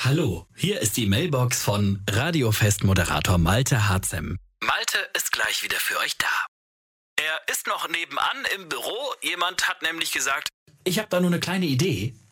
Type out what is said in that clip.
Hallo, hier ist die Mailbox von Radiofest-Moderator Malte Harzem. Malte ist gleich wieder für euch da. Er ist noch nebenan im Büro. Jemand hat nämlich gesagt, ich habe da nur eine kleine Idee.